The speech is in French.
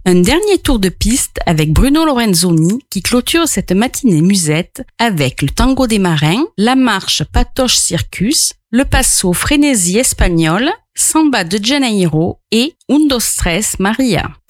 Un dernier tour de piste avec Bruno Lorenzoni qui clôture cette matinée musette avec le tango des marins, la marche Patoche Circus, le passo Frénésie espagnol, Samba de Janeiro et Un Dos Tres Maria.